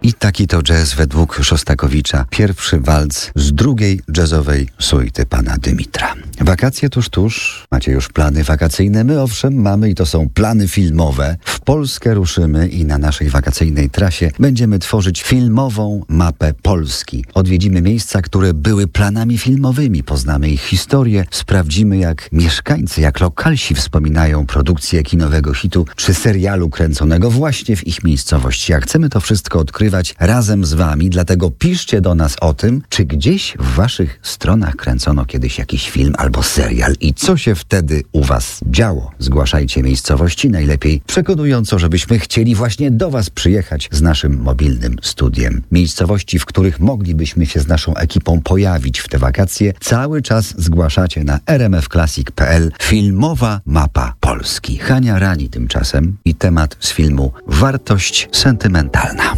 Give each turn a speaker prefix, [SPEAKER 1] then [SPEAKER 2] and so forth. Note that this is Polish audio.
[SPEAKER 1] I taki to jazz według Szostakowicza. Pierwszy walc z drugiej jazzowej suity pana Dymitra. Wakacje tuż. Macie już plany wakacyjne? My owszem mamy i to są plany filmowe. W Polskę ruszymy i na naszej wakacyjnej trasie będziemy tworzyć filmową mapę Polski. Odwiedzimy miejsca, które były planami filmowymi. Poznamy ich historię, sprawdzimy jak mieszkańcy, jak lokalsi wspominają produkcję kinowego hitu czy serialu kręconego właśnie w ich miejscowości. Jak chcemy to wszystko odkrywać razem z wami, dlatego piszcie do nas o tym, czy gdzieś w waszych stronach kręcono kiedyś jakiś film albo serial i co się wtedy u was działo. Zgłaszajcie miejscowości, najlepiej przekonująco, żebyśmy chcieli właśnie do was przyjechać z naszym mobilnym studiem. Miejscowości, w których moglibyśmy się z naszą ekipą pojawić w te wakacje, cały czas zgłaszacie na rmfclassic.pl. Filmowa mapa Polski. Hania Rani tymczasem i temat z filmu Wartość sentymentalna.